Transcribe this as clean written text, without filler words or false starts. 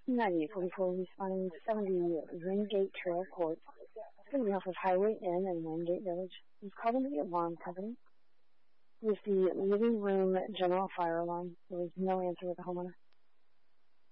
9844, responding to 70 Ringgate Trail Court, splitting off of Highway N and Wingate Village. We've called into the alarm company with the living room general fire alarm. There was no answer with the homeowner.